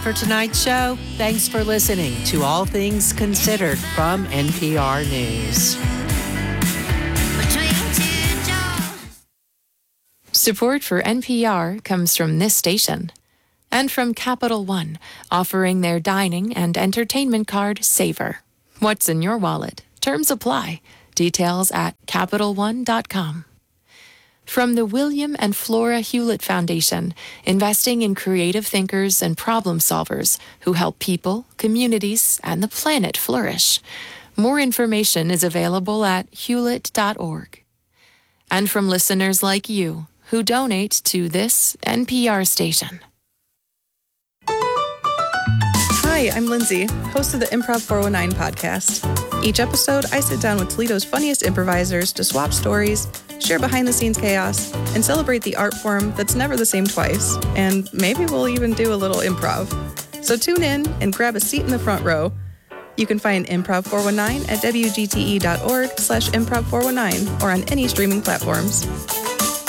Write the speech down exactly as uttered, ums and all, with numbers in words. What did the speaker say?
for tonight's show. Thanks for listening to All Things Considered from N P R News. Support for N P R comes from this station and from Capital One, offering their dining and entertainment card, Savor. What's in your wallet? Terms apply. Details at capital one dot com. From the William and Flora Hewlett Foundation, investing in creative thinkers and problem solvers who help people, communities, and the planet flourish. More information is available at hewlett dot org. And from listeners like you who donate to this N P R station. Hi, I'm Lindsay, host of the Improv four oh nine podcast. Each episode, I sit down with Toledo's funniest improvisers to swap stories, share behind-the-scenes chaos, and celebrate the art form that's never the same twice. And maybe we'll even do a little improv. So tune in and grab a seat in the front row. You can find Improv four one nine at W G T E dot org slash Improv four one nine or on any streaming platforms.